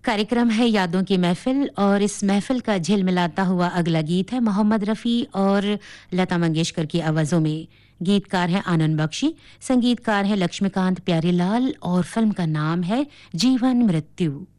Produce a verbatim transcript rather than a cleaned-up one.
कार्यक्रम है यादों की महफिल और इस महफिल का झिलमिलाता हुआ अगला गीत है मोहम्मद रफ़ी और लता मंगेशकर की आवाज़ों में। गीतकार हैं आनंद बख्शी, संगीतकार हैं लक्ष्मीकांत प्यारेलाल और फिल्म का नाम है जीवन मृत्यु।